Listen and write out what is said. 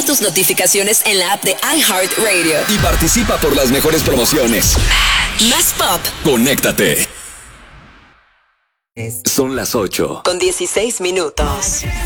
tus notificaciones en la app de iHeartRadio. Y participa por las mejores promociones. Más pop. Conéctate. Son las 8:16 con 16 minutos.